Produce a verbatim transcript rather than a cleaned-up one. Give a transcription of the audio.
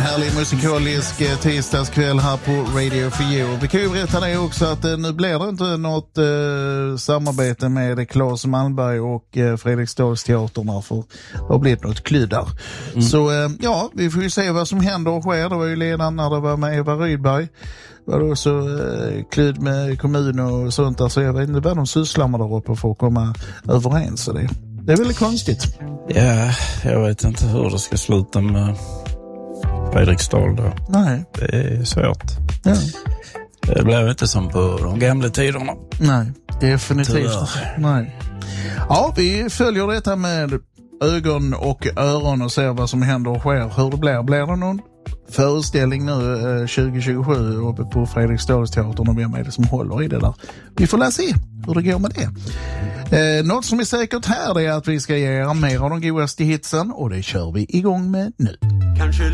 härlig musikalisk eh, tisdagskväll här på Radio For You. Vi kan ju berätta det också att eh, nu blir det inte något eh, samarbete med Claes Malmberg och eh, Fredriksdalsteatern, för det har blivit något klydd där. Mm. Så eh, ja, vi får ju se vad som händer och sker. Det var ju redan när det var med Eva Rydberg. Var det också eh, klydd med kommun och sånt där, så jag vet inte vad de sysslar med där uppe för att komma överens. Så det, det är väldigt konstigt. Ja, jag vet inte hur det ska sluta med Fredriksdal då. Nej. Det är svårt. Ja. Det blev inte som på de gamla tiderna. Nej, definitivt. Tyvärr. Nej. Ja, vi följer detta med ögon och öron och ser vad som händer och sker. Hur det blir. Blir det någon föreställning nu eh, tjugo tjugosju uppe på Fredriksdalsteatern och vem är det som håller i det där? Vi får lära se hur det går med det. Eh, något som är säkert här är att vi ska ge er mer av de godaste hitsen, och det kör vi igång med nu. Kanske